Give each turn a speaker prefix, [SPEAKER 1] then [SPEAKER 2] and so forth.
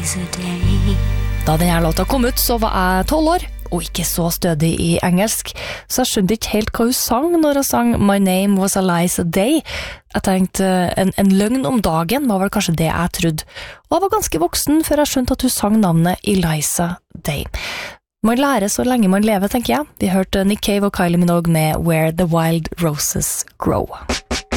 [SPEAKER 1] Liza Day.
[SPEAKER 2] Da denne låta kom ut, så var jeg 12 år, og ikke så stødig i engelsk, så jeg skjønte ikke helt hva hun sang når hun sang My Name Was Eliza Day. Jeg tenkte, en løgn om dagen var vel kanskje det jeg trodde. Og jeg var ganske voksen før jeg skjønte at hun sang navnet Eliza Day. Man lærer så lenge man lever, tenker jeg. Vi hørte Nick Cave og Kylie Minogue med Where the Wild Roses Grow.